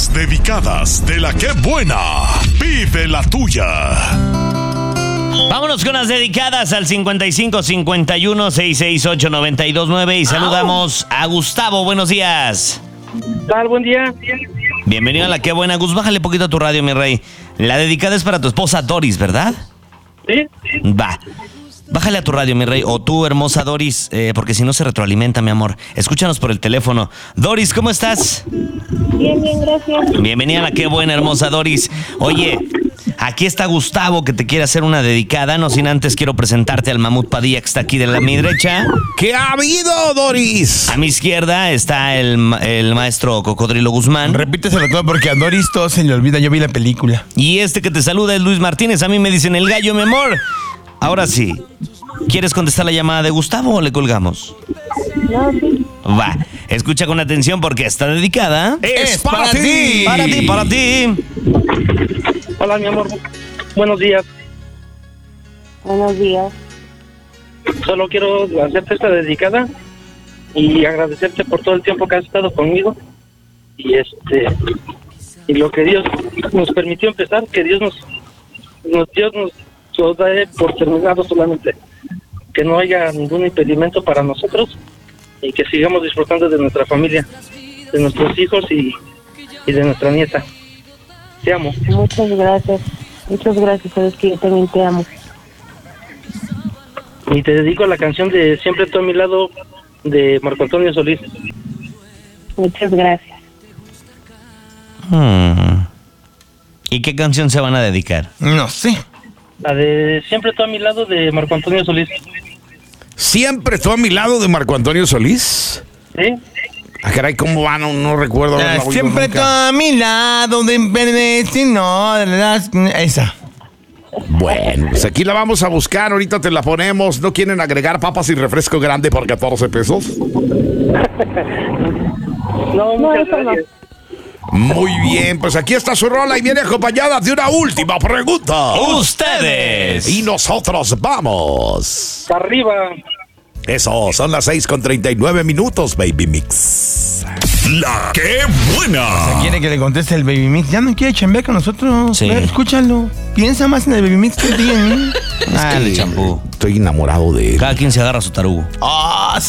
Las dedicadas de la que buena. Pide la tuya. Vámonos con las dedicadas al 55 51 668 929 y saludamos a Gustavo. Buenos días. Tal, buen día. Bienvenido a la que buena. Gus, bájale poquito a tu radio, mi rey. La dedicada es para tu esposa Doris, ¿verdad? Sí. Va. Bájale a tu radio, mi rey, o tú, hermosa Doris, porque si no se retroalimenta, mi amor. Escúchanos por el teléfono. Doris, ¿cómo estás? Bien, gracias. Bienvenida a la que buena, hermosa Doris. Oye, aquí está Gustavo, que te quiere hacer una dedicada. No sin antes quiero presentarte al Mamut Padilla, que está aquí de mi derecha. ¿Qué ha habido, Doris? A mi izquierda está el maestro Cocodrilo Guzmán. Repíteselo todo porque a Doris todo se le olvida. Yo vi la película. Y este que te saluda es Luis Martínez. A mí me dicen el gallo, mi amor. Ahora sí, ¿quieres contestar la llamada de Gustavo o le colgamos? No, sí. Va, escucha con atención porque está dedicada. ¡Es para ti! Para ti, para ti. Hola, mi amor. Buenos días. Buenos días. Solo quiero hacerte esta dedicada y agradecerte por todo el tiempo que has estado conmigo. Y y lo que Dios nos permitió empezar, que Dios nos da por terminado solamente. Que no haya ningún impedimento para nosotros y que sigamos disfrutando de nuestra familia, de nuestros hijos y de nuestra nieta. Te amo. Muchas gracias. Muchas gracias, sabes que yo también te amo. Y te dedico a la canción de Siempre tú a mi lado de Marco Antonio Solís. Muchas gracias. ¿Y qué canción se van a dedicar? No sé. La de Siempre tú a mi lado de Marco Antonio Solís. ¿Siempre tú a mi lado de Marco Antonio Solís? ¿Sí? Ah, caray, ¿cómo va? No recuerdo. Siempre tú a mi lado de si no, esa. Bueno, pues aquí la vamos a buscar. Ahorita te la ponemos. ¿No quieren agregar papas y refresco grande por 14 pesos? No, muchas gracias. Muy bien, pues aquí está su rola y viene acompañada de una última pregunta. ¡Ustedes! Y nosotros vamos. Arriba. Eso, son las 6:39, Baby Mix. La que buena. Quiere que le conteste el Baby Mix. Ya no quiere chambear con nosotros. Sí. Ve, escúchalo. Piensa más en el Baby Mix que en ti, ¿eh? Ah, el champú. Estoy enamorado de él. Cada quien se agarra su tarugo. Ah,